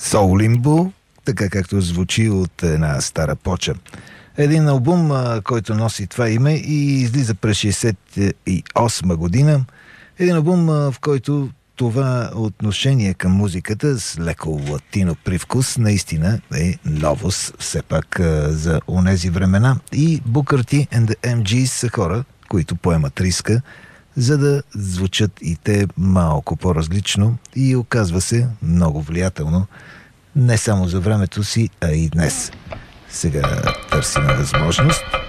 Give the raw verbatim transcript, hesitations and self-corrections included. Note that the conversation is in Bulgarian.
Soul Limbo, така както звучи от една стара поча. Един албум, който носи това име и излиза през шейсет и осма година. Един албум, в който това отношение към музиката с леко латино привкус наистина е новост все пак за онези времена. И Booker T and the Ем Джи'с са хора, които поемат риска, за да звучат и те малко по-различно и оказва се много влиятелно не само за времето си, а и днес. Сега търсим възможност